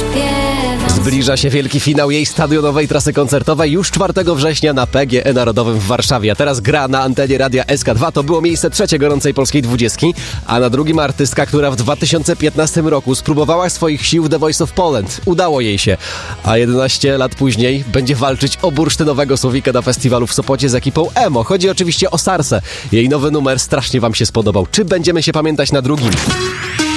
Zbliża się wielki finał jej stadionowej trasy koncertowej już 4 września na PGE Narodowym w Warszawie. A teraz gra na antenie radia SK2. To było miejsce 3 gorącej polskiej 20, a na drugim artystka, która w 2015 roku spróbowała swoich sił w The Voice of Poland. Udało jej się, a 11 lat później będzie walczyć o bursztynowego słowika na festiwalu w Sopocie z ekipą Emo. Chodzi oczywiście o Sarsę. Jej nowy numer strasznie wam się spodobał. Czy będziemy się pamiętać na drugim?